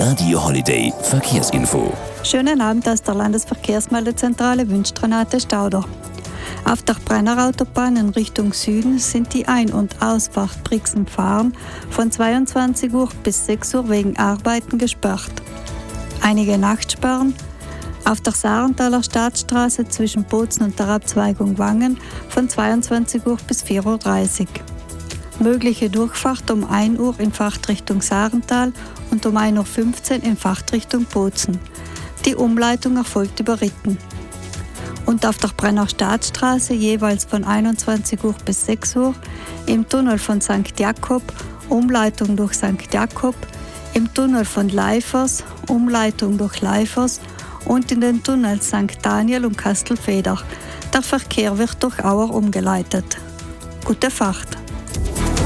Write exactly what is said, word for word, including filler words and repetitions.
Radio Holiday Verkehrsinfo. Schönen Abend aus der Landesverkehrsmeldezentrale wünscht Renate Stauder. Auf der Brennerautobahn in Richtung Süden sind die Ein- und Ausfahrt Brixen-Farm von zweiundzwanzig Uhr bis sechs Uhr wegen Arbeiten gesperrt. Einige Nachtsperren auf der Sarenthaler Staatsstraße zwischen Bozen und der Abzweigung Wangen von zweiundzwanzig Uhr bis vier Uhr dreißig. Mögliche Durchfahrt um ein Uhr in Fahrtrichtung Sarental und um ein Uhr fünfzehn in Fahrtrichtung Bozen. Die Umleitung erfolgt über Ritten. Und auf der Brenner Staatsstraße jeweils von einundzwanzig Uhr bis sechs Uhr, im Tunnel von Sankt Jakob, Umleitung durch Sankt Jakob, im Tunnel von Leifers, Umleitung durch Leifers und in den Tunnels Sankt Daniel und Kastelfeder. Der Verkehr wird durch Auer umgeleitet. Gute Fahrt!